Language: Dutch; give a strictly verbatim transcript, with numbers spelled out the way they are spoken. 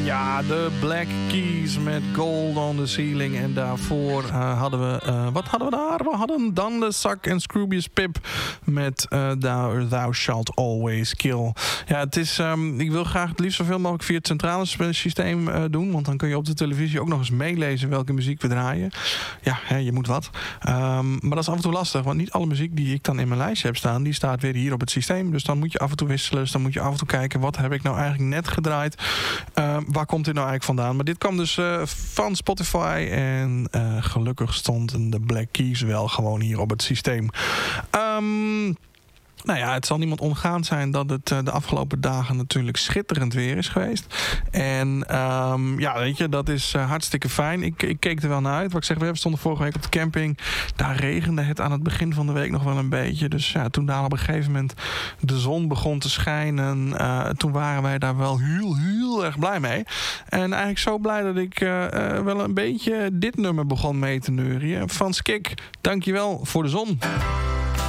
Ja, de Black Keys met Gold on the Ceiling. En daarvoor uh, hadden we... Uh, wat hadden we daar? We hadden Dan de Zak en Scroobius Pip met uh, thou, thou Shalt Always Kill. Ja, het is... Um, ik wil graag het liefst zoveel mogelijk via het centrale systeem uh, doen. Want dan kun je op de televisie ook nog eens meelezen welke muziek we draaien. Ja, hè, je moet wat. Um, maar dat is af en toe lastig. Want niet alle muziek die ik dan in mijn lijstje heb staan, die staat weer hier op het systeem. Dus dan moet je af en toe wisselen. Dus dan moet je af en toe kijken, wat heb ik nou eigenlijk net gedraaid? Uh, waar komt dit nou eigenlijk vandaan? Maar dit kwam dus uh, van Spotify. En uh, gelukkig stonden de Black Keys wel gewoon hier op het systeem. Um, Nou ja, het zal niemand ontgaan zijn dat het uh, de afgelopen dagen natuurlijk schitterend weer is geweest. En um, ja, weet je, dat is uh, hartstikke fijn. Ik, ik keek er wel naar uit. Wat ik zeg, we stonden vorige week op de camping. Daar regende het aan het begin van de week nog wel een beetje. Dus ja, toen daar op een gegeven moment de zon begon te schijnen, Uh, toen waren wij daar wel heel, heel erg blij mee. En eigenlijk zo blij dat ik uh, uh, wel een beetje dit nummer begon mee te neurien. Van Skik, dankjewel voor de zon.